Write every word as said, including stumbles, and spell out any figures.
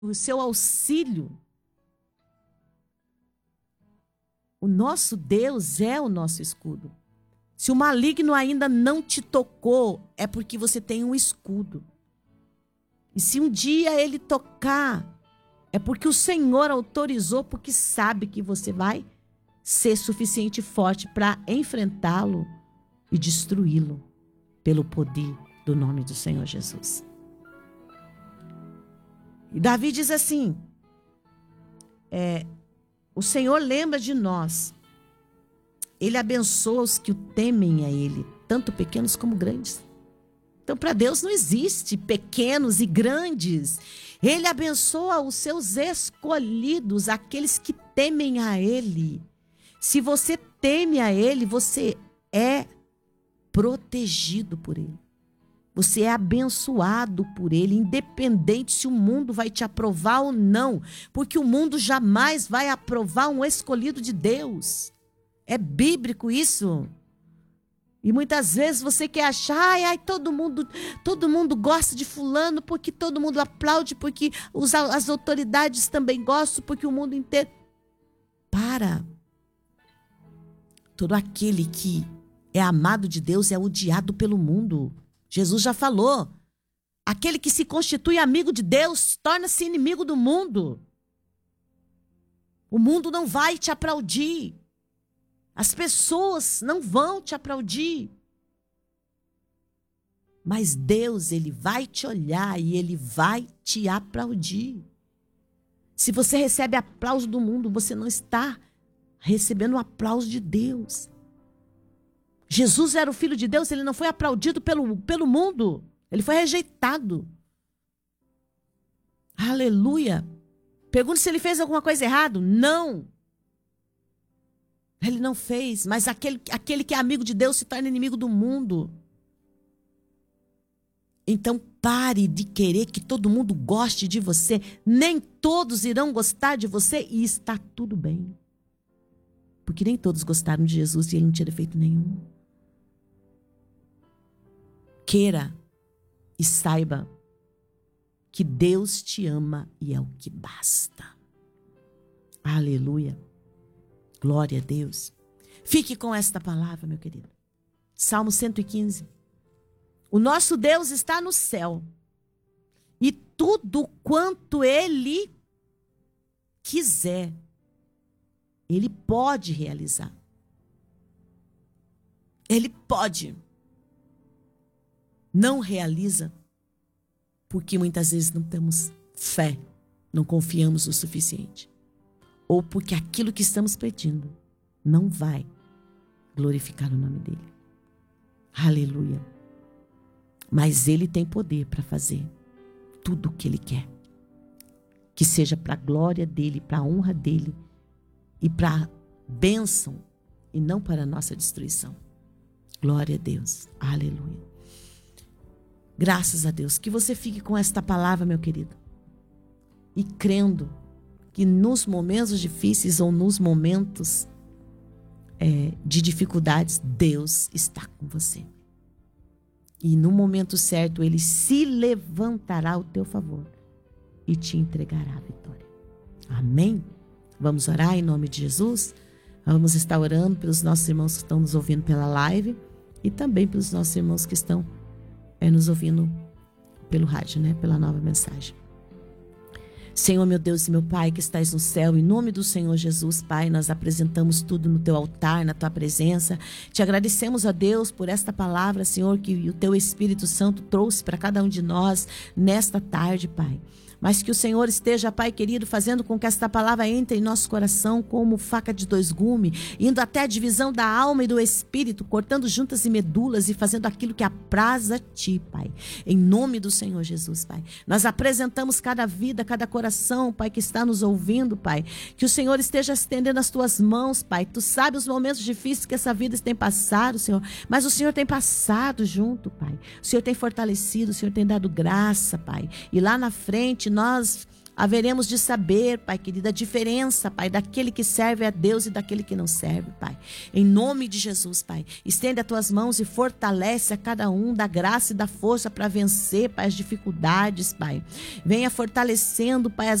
o seu auxílio. O nosso Deus é o nosso escudo. Se o maligno ainda não te tocou, é porque você tem um escudo. E se um dia ele tocar, é porque o Senhor autorizou, porque sabe que você vai ser suficiente e forte para enfrentá-lo e destruí-lo pelo poder do nome do Senhor Jesus. E Davi diz assim, é, o Senhor lembra de nós. Ele abençoa os que o temem a Ele, tanto pequenos como grandes. Então, para Deus não existe pequenos e grandes. Ele abençoa os seus escolhidos, aqueles que temem a Ele. Se você teme a Ele, você é protegido por Ele. Você é abençoado por Ele, independente se o mundo vai te aprovar ou não. Porque o mundo jamais vai aprovar um escolhido de Deus. É bíblico isso. E muitas vezes você quer achar, ai, ai, todo mundo, todo mundo gosta de fulano, porque todo mundo aplaude, porque os, as autoridades também gostam, porque o mundo inteiro... Para. Todo aquele que é amado de Deus é odiado pelo mundo. Jesus já falou. Aquele que se constitui amigo de Deus torna-se inimigo do mundo. O mundo não vai te aplaudir. As pessoas não vão te aplaudir. Mas Deus, Ele vai te olhar e Ele vai te aplaudir. Se você recebe aplauso do mundo, você não está recebendo o aplauso de Deus. Jesus era o Filho de Deus, Ele não foi aplaudido pelo, pelo mundo. Ele foi rejeitado. Aleluia. Pergunta se Ele fez alguma coisa errada. Não. Ele não fez, mas aquele, aquele que é amigo de Deus se torna inimigo do mundo. Então pare de querer que todo mundo goste de você. Nem todos irão gostar de você e está tudo bem. Porque nem todos gostaram de Jesus e Ele não tinha defeito nenhum. Queira e saiba que Deus te ama e é o que basta. Aleluia. Glória a Deus. Fique com esta palavra, meu querido. Salmo cento e quinze. O nosso Deus está no céu. E tudo quanto Ele quiser, Ele pode realizar. Ele pode. Não realiza, porque muitas vezes não temos fé, não confiamos o suficiente. Ou porque aquilo que estamos pedindo não vai glorificar o nome dele. Aleluia. Mas Ele tem poder para fazer tudo o que Ele quer. Que seja para a glória dEle, para a honra dEle e para a bênção e não para a nossa destruição. Glória a Deus. Aleluia. Graças a Deus. Que você fique com esta palavra, meu querido. E crendo que nos momentos difíceis ou nos momentos é, de dificuldades, Deus está com você. E no momento certo, Ele se levantará ao teu favor e te entregará a vitória. Amém? Vamos orar em nome de Jesus? Vamos estar orando pelos nossos irmãos que estão nos ouvindo pela live e também pelos nossos irmãos que estão é, nos ouvindo pelo rádio, né? Pela nova mensagem. Senhor, meu Deus e meu Pai que estás no céu, em nome do Senhor Jesus, Pai, nós apresentamos tudo no teu altar, na tua presença. Te agradecemos a Deus por esta palavra, Senhor, que o teu Espírito Santo trouxe para cada um de nós nesta tarde, Pai. Mas que o Senhor esteja, Pai querido, fazendo com que esta palavra entre em nosso coração como faca de dois gumes, indo até a divisão da alma e do espírito, cortando juntas e medulas e fazendo aquilo que apraz a Ti, Pai. Em nome do Senhor Jesus, Pai. Nós apresentamos cada vida, cada coração, Pai, que está nos ouvindo, Pai. Que o Senhor esteja estendendo as Tuas mãos, Pai. Tu sabe os momentos difíceis que essa vida tem passado, Senhor. Mas o Senhor tem passado junto, Pai. O Senhor tem fortalecido, o Senhor tem dado graça, Pai. E lá na frente, nós Haveremos de saber, Pai querido, a diferença, Pai, daquele que serve a Deus e daquele que não serve, Pai. Em nome de Jesus, Pai, estende as tuas mãos e fortalece a cada um da graça e da força para vencer, Pai, as dificuldades, Pai. Venha fortalecendo, Pai, as